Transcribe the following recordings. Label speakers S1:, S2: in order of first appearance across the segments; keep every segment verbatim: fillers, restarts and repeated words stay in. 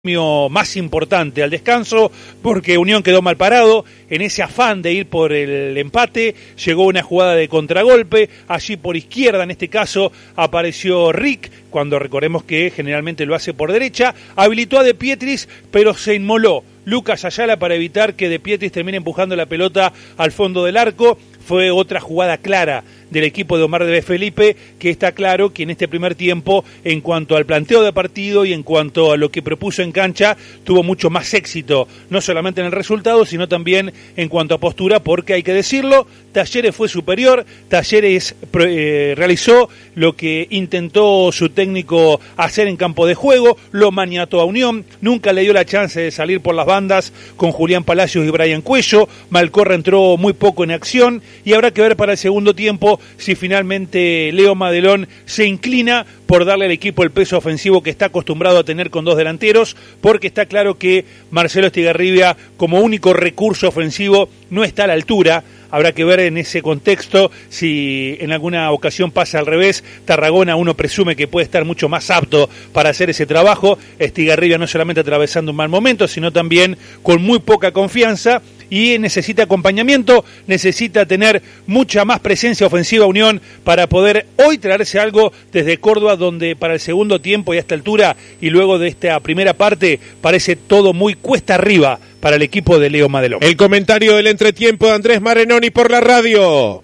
S1: más importante al descanso, porque Unión quedó mal parado. En ese afán de ir por el empate, llegó una jugada de contragolpe. Allí por izquierda, en este caso, apareció Rick, cuando recordemos que generalmente lo hace por derecha. Habilitó a De Pietris, pero se inmoló Lucas Ayala para evitar que De Pietris termine empujando la pelota al fondo del arco. Fue otra jugada clara del equipo de Omar de Felipe, que está claro que en este primer tiempo, en cuanto al planteo de partido y en cuanto a lo que propuso en cancha, tuvo mucho más éxito, no solamente en el resultado, sino también en cuanto a postura, porque hay que decirlo, Talleres fue superior, Talleres eh, realizó lo que intentó su técnico hacer en campo de juego, lo maniató a Unión, nunca le dio la chance de salir por las bandas con Julián Palacios y Brian Cuello. Malcorra entró muy poco en acción y habrá que ver para el segundo tiempo si finalmente Leo Madelón se inclina por darle al equipo el peso ofensivo que está acostumbrado a tener con dos delanteros, porque está claro que Marcelo Estigarribia, como único recurso ofensivo, no está a la altura. Habrá que ver en ese contexto si en alguna ocasión pasa al revés. Tarragona uno presume que puede estar mucho más apto para hacer ese trabajo. Estigarribia no solamente atravesando un mal momento, sino también con muy poca confianza, y necesita acompañamiento, necesita tener mucha más presencia ofensiva Unión para poder hoy traerse algo desde Córdoba, donde para el segundo tiempo y a esta altura y luego de esta primera parte parece todo muy cuesta arriba para el equipo de Leo Madelón.
S2: El comentario del entretiempo de Andrés Marenoni por la radio.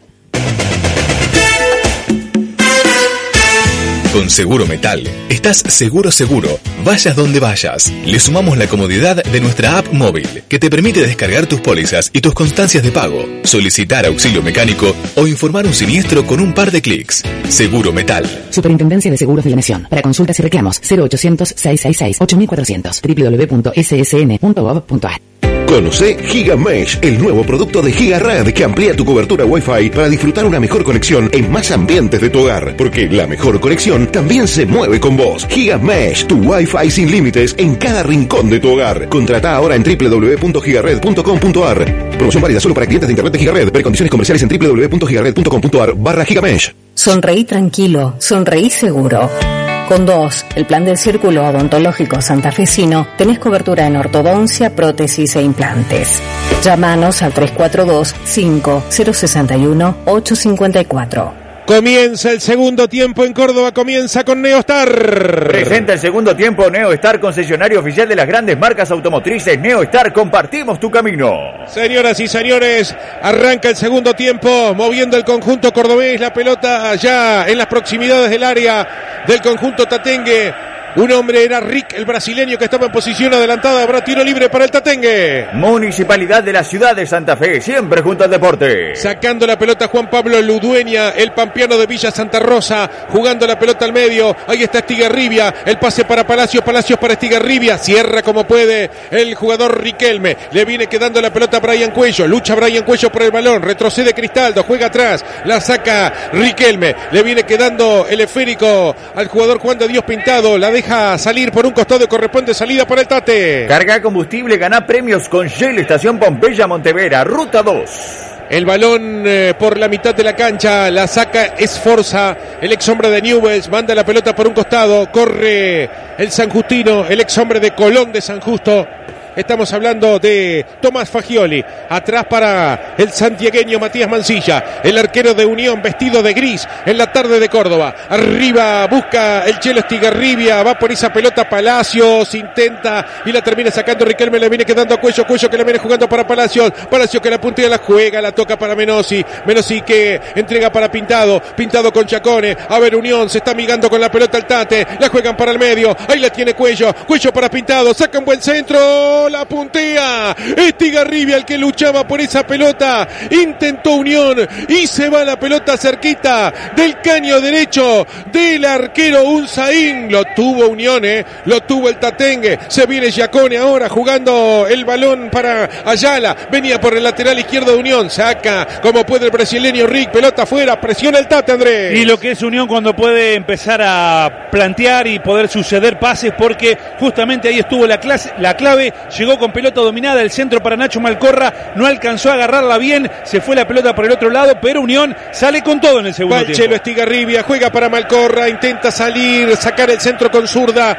S3: Con Seguro Metal, estás seguro seguro, vayas donde vayas. Le sumamos la comodidad de nuestra app móvil, que te permite descargar tus pólizas y tus constancias de pago, solicitar auxilio mecánico o informar un siniestro con un par de clics. Seguro Metal.
S4: Superintendencia de Seguros de la Nación. Para consultas y reclamos, cero ochocientos, seiscientos sesenta y seis, ocho mil cuatrocientos, doble u doble u doble u punto ese ese ene punto gov punto a r.
S5: Conoce GigaMesh, el nuevo producto de GigaRed que amplía tu cobertura Wi-Fi para disfrutar una mejor conexión en más ambientes de tu hogar, porque la mejor conexión también se mueve con vos. GigaMesh, tu Wi-Fi sin límites en cada rincón de tu hogar. Contrata ahora en doble u doble u doble u punto gigared punto com punto a r. Promoción válida solo para clientes de internet de GigaRed. Ver condiciones comerciales en doble u doble u doble u punto gigared punto com punto a r barra GigaMesh.
S6: Sonreí tranquilo, sonreí seguro. Con dos, el plan del Círculo Odontológico Santafesino, tenés cobertura en ortodoncia, prótesis e implantes. Llámanos al tres cuatro dos, cinco cero seis uno, ocho cinco cuatro.
S2: Comienza el segundo tiempo en Córdoba, comienza con Neostar.
S7: Presenta el segundo tiempo Neostar, concesionario oficial de las grandes marcas automotrices. Neostar, compartimos tu camino.
S2: Señoras y señores, arranca el segundo tiempo, moviendo el conjunto cordobés, la pelota ya en las proximidades del área del conjunto tatengue. Un hombre era Rick, el brasileño, que estaba en posición adelantada. Habrá tiro libre para el tatengue.
S7: Municipalidad de la ciudad de Santa Fe, siempre junto al deporte.
S2: Sacando la pelota Juan Pablo Ludueña, el pampeano de Villa Santa Rosa, jugando la pelota al medio. Ahí está Estigarribia, el pase para Palacios, Palacios para Estigarribia. Cierra como puede el jugador Riquelme. Le viene quedando la pelota a Brian Cuello. Lucha Brian Cuello por el balón. Retrocede Cristaldo, juega atrás. La saca Riquelme. Le viene quedando el esférico al jugador Juan de Dios Pintado. La deja a salir por un costado y corresponde salida para el Tate.
S7: Carga combustible, gana premios con Shell, estación Pompeya, Montevera, ruta dos.
S2: El balón eh, por la mitad de la cancha, la saca Esforza, el ex hombre de Newell's, manda la pelota por un costado, corre el San Justino, el ex hombre de Colón de San Justo. Estamos hablando de Tomás Fagioli. Atrás para el santiagueño Matías Mancilla, el arquero de Unión vestido de gris en la tarde de Córdoba. Arriba busca el Chelo Estigarribia, va por esa pelota Palacios, intenta y la termina sacando Riquelme, le viene quedando a Cuello, Cuello que la viene jugando para Palacios, Palacios que la puntea, la juega, la toca para Menossi, Menossi que entrega para Pintado, Pintado con Chacone. A ver, Unión se está amigando con la pelota al Tate, la juegan para el medio, ahí la tiene Cuello, Cuello para Pintado, saca un buen centro, la puntea Estigarribia, el que luchaba por esa pelota, intentó Unión y se va la pelota cerquita del caño derecho del arquero Unzaín. Lo tuvo Unión, eh, lo tuvo el tatengue. Se viene Giacone ahora jugando el balón para Ayala, venía por el lateral izquierdo de Unión, saca como puede el brasileño Rick, pelota afuera, presiona el Tate, Andrés.
S1: Y lo que es Unión cuando puede empezar a plantear y poder suceder pases, porque justamente ahí estuvo la, clase, la clave. Llegó con pelota dominada, el centro para Nacho Malcorra, no alcanzó a agarrarla bien, se fue la pelota por el otro lado, pero Unión sale con todo en el segundo tiempo.
S2: Chelo Estigarribia, juega para Malcorra, intenta salir, sacar el centro con zurda.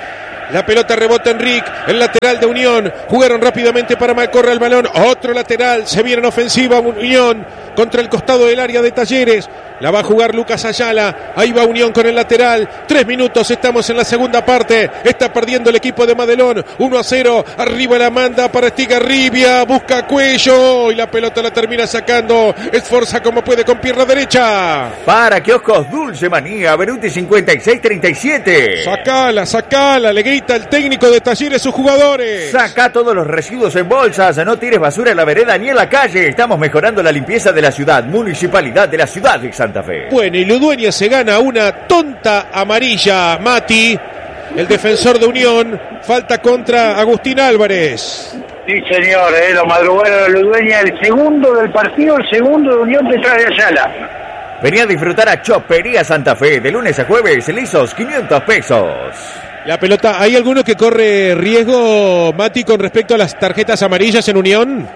S2: La pelota rebota en Rick, el lateral de Unión. Jugaron rápidamente para Malcorra el balón. Otro lateral, se viene en ofensiva Unión contra el costado del área de Talleres. La va a jugar Lucas Ayala. Ahí va Unión con el lateral. Tres minutos, estamos en la segunda parte. Está perdiendo el equipo de Madelón. uno a cero. Arriba la manda para Estigarribia. Busca Cuello. Y la pelota la termina sacando. Esforza como puede con pierna derecha.
S7: Para kioscos Dulce Manía, Beruti cincuenta y seis treinta y siete.
S2: Sacala, sacala. Le grita el técnico de Talleres a sus jugadores.
S7: Saca todos los residuos en bolsas. No tires basura en la vereda ni en la calle. Estamos mejorando la limpieza de la ciudad. Municipalidad de la ciudad de Santa Fe.
S2: Bueno, y Ludueña se gana una tonta amarilla, Mati, el defensor de Unión. Falta contra Agustín Álvarez.
S8: Sí, señor, eh, lo madrugaron a Ludueña, el segundo del partido, el segundo de Unión detrás de Ayala.
S7: Venía a disfrutar a Chopería Santa Fe, de lunes a jueves, lisos quinientos pesos.
S2: La pelota, ¿hay alguno que corre riesgo, Mati, con respecto a las tarjetas amarillas en Unión?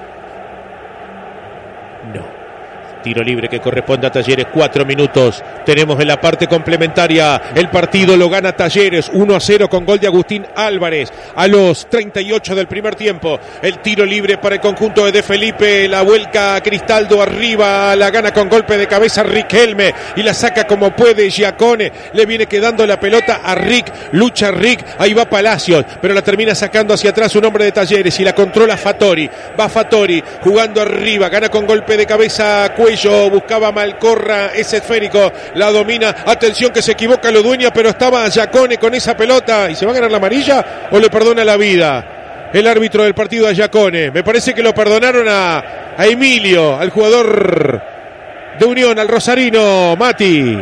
S2: Tiro libre que corresponde a Talleres, cuatro minutos. Tenemos en la parte complementaria. El partido lo gana Talleres, uno a cero con gol de Agustín Álvarez. A los treinta y ocho del primer tiempo. El tiro libre para el conjunto de De Felipe. La vuelca Cristaldo arriba. La gana con golpe de cabeza Riquelme. Y la saca como puede Giacone. Le viene quedando la pelota a Rick. Lucha Rick. Ahí va Palacios. Pero la termina sacando hacia atrás un hombre de Talleres. Y la controla Fattori. Va Fattori jugando arriba. Gana con golpe de cabeza Cuello. Buscaba Malcorra, ese esférico, la domina, atención que se equivoca Ludueña, pero estaba Giacone con esa pelota, ¿y se va a ganar la amarilla o le perdona la vida el árbitro del partido a Giacone? Me parece que lo perdonaron a, a Emilio, al jugador de Unión, al rosarino, Mati.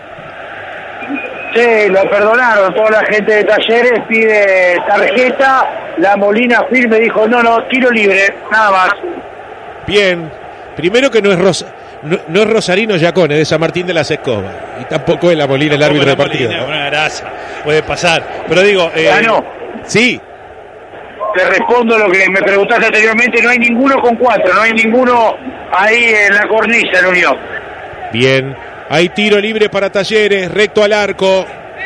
S8: Sí, lo perdonaron, toda la gente de Talleres pide tarjeta, la Molina firme dijo, no, no, tiro libre, nada más.
S2: Bien, primero que no es Rosa. No, no es Rosarino Giacone, de San Martín de las Escobas. Y tampoco es la Molina el árbitro del partido.
S1: Molina, ¿no? Una grasa, puede pasar. Pero digo... Eh,
S8: ah, no.
S2: Sí.
S8: Te respondo lo que me preguntaste anteriormente. No hay ninguno con cuatro, no hay ninguno ahí en la cornisa en Unión.
S2: Bien. Hay tiro libre para Talleres, recto al arco.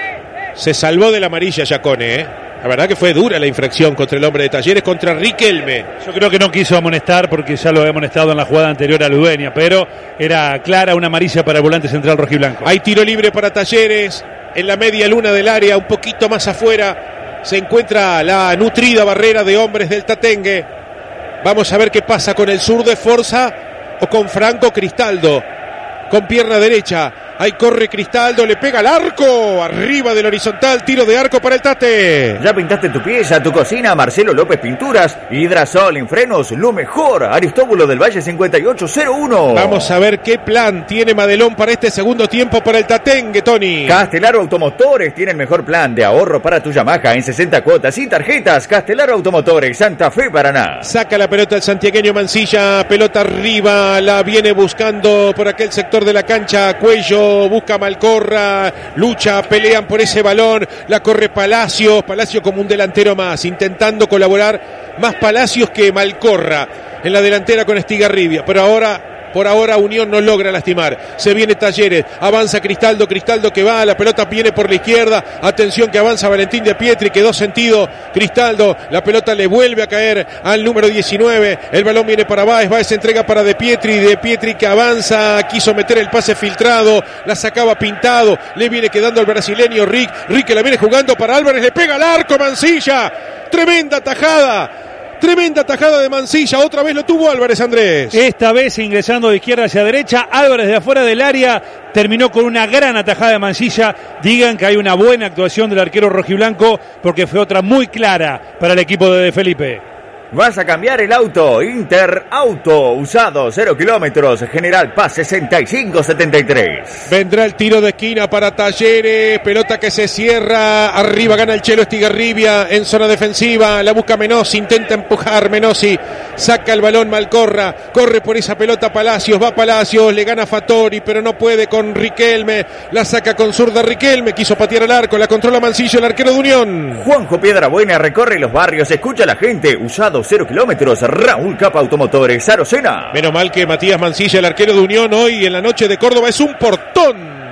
S2: Se salvó de la amarilla Giacone, ¿eh? La verdad que fue dura la infracción contra el hombre de Talleres, contra Riquelme.
S1: Yo creo que no quiso amonestar porque ya lo había amonestado en la jugada anterior a Ludueña, pero era clara una amarilla para el volante central rojiblanco.
S2: Hay tiro libre para Talleres, en la media luna del área, un poquito más afuera, se encuentra la nutrida barrera de hombres del Tatengue. Vamos a ver qué pasa con el sur de Forza o con Franco Cristaldo, con pierna derecha. Ahí corre Cristaldo, le pega al arco, arriba del horizontal, tiro de arco para el Tate.
S7: Ya pintaste tu pieza, tu cocina, Marcelo López Pinturas, Hidrasol en frenos, lo mejor, Aristóbulo del Valle cincuenta y ocho cero uno.
S2: Vamos a ver qué plan tiene Madelón para este segundo tiempo para el Tatengue, Tony.
S7: Castelaro Automotores tiene el mejor plan de ahorro para tu Yamaha en sesenta cuotas sin tarjetas. Castelaro Automotores, Santa Fe, Paraná.
S2: Saca la pelota el santiagueño Mancilla, pelota arriba, la viene buscando por aquel sector de la cancha, Cuello. Busca Malcorra, lucha, pelean por ese balón, la corre Palacios, Palacios como un delantero más, intentando colaborar más Palacios que Malcorra en la delantera con Estigarribia, pero ahora... Por ahora Unión no logra lastimar. Se viene Talleres, avanza Cristaldo, Cristaldo que va, la pelota viene por la izquierda. Atención que avanza Valentín de Pietri, quedó sentido Cristaldo, la pelota le vuelve a caer al número diecinueve. El balón viene para Báez, Báez entrega para De Pietri, De Pietri que avanza, quiso meter el pase filtrado, la sacaba Pintado, le viene quedando al brasileño Rick, Rick que la viene jugando para Álvarez, le pega al arco Mancilla, tremenda tajada. Tremenda tajada de Mancilla, otra vez lo tuvo Álvarez, Andrés.
S1: Esta vez ingresando de izquierda hacia derecha, Álvarez de afuera del área terminó con una gran atajada de Mancilla. Digan que hay una buena actuación del arquero rojiblanco porque fue otra muy clara para el equipo de De Felipe.
S7: Vas a cambiar el auto, Inter Auto, usado, cero kilómetros, General Paz sesenta y cinco setenta y tres.
S2: Vendrá el tiro de esquina para Talleres, pelota que se cierra, arriba gana el Chelo Estigarribia en zona defensiva, la busca Menossi, intenta empujar Menossi, saca el balón Malcorra, corre por esa pelota Palacios, va Palacios, le gana Fattori, pero no puede con Riquelme, la saca con zurda Riquelme, quiso patear al arco, la controla Mancillo, el arquero de Unión.
S7: Juanjo Piedrabuena recorre los barrios, escucha a la gente, usado cero kilómetros, Raúl Capa Automotores, Arocena.
S2: Menos mal que Matías Mancilla, el arquero de Unión, hoy en la noche de Córdoba es un portón.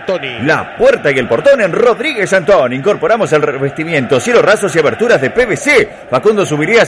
S2: Antoni.
S7: La puerta y el portón en Rodríguez Antón. Incorporamos el revestimiento, cielos rasos y aberturas de P V C. Facundo Subiría